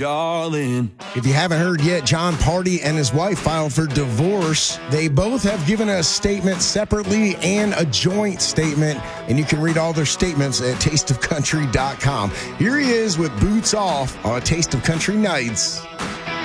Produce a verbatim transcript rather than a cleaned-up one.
darling. If you haven't heard yet, John Party and his wife filed for divorce. They both have given a statement separately and a joint statement, and you can read all their statements at taste of country dot com. Here he is with Boots Off on Taste of Country Nights.